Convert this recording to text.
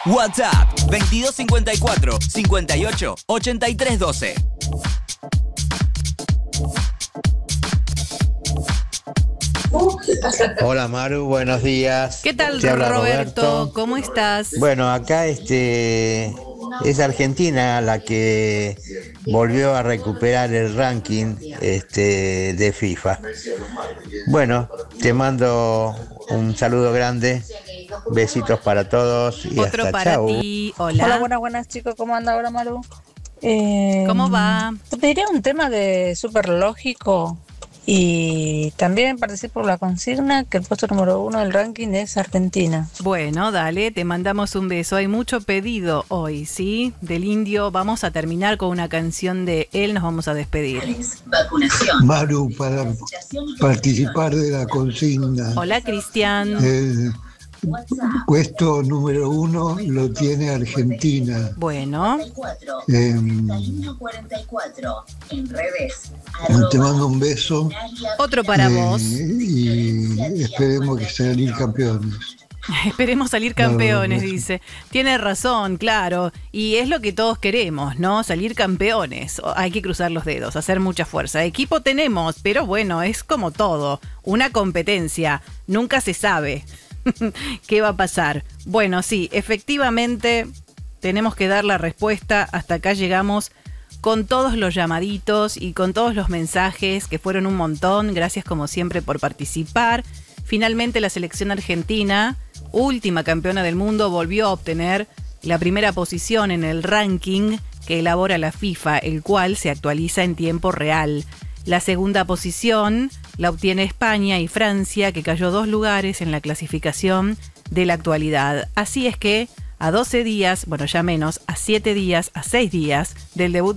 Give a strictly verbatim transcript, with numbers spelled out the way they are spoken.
WhatsApp veintidós cincuenta y cuatro, cincuenta y ocho, ochenta y tres doce. Hola Maru, buenos días. ¿Qué tal, Te habla Roberto? Roberto. ¿Cómo estás? Bueno, acá este es Argentina la que volvió a recuperar el ranking este de FIFA. Bueno, te mando un saludo grande, besitos para todos y Otro hasta para chau. ti. Hola. Hola, buenas, buenas chicos, ¿cómo anda ahora Maru? Eh, ¿Cómo va? Te pediría un tema de súper lógico y también participo por la consigna que el puesto número uno del ranking es Argentina. Bueno, dale, te mandamos un beso. Hay mucho pedido hoy, ¿sí? Del Indio. Vamos a terminar con una canción de él, nos vamos a despedir. Maru, para participar de la consigna, Hola, Cristian. el puesto número uno lo tiene Argentina. Bueno, Eh, te mando un beso. otro para eh, vos. Y esperemos que salir campeones. Esperemos salir campeones, No, no, no. dice. Tiene razón, claro. Y es lo que todos queremos, ¿no? Salir campeones. O- Hay que cruzar los dedos, hacer mucha fuerza. Equipo tenemos, pero bueno, es como todo. Una competencia. Nunca se sabe qué va a pasar. Bueno, sí, efectivamente tenemos que dar la respuesta. Hasta acá llegamos con todos los llamaditos y con todos los mensajes, que fueron un montón. Gracias como siempre por participar. Finalmente la selección argentina, última campeona del mundo, volvió a obtener la primera posición en el ranking que elabora la FIFA, el cual se actualiza en tiempo real. La segunda posición la obtiene España y Francia, que cayó dos lugares en la clasificación de la actualidad. Así es que a doce días, bueno ya menos, a siete días, a seis días del debut